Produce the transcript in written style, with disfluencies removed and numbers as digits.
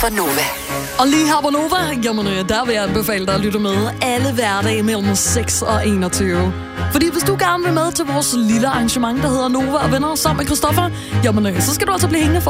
på Nova. Og lige her på Nova, jamen der vil jeg anbefale dig at lytte med alle hverdage mellem 6 og 21. Fordi hvis du gerne vil med til vores lille arrangement, der hedder Nova og Venner sammen med Christoffer, jamen så skal du altså blive hængende for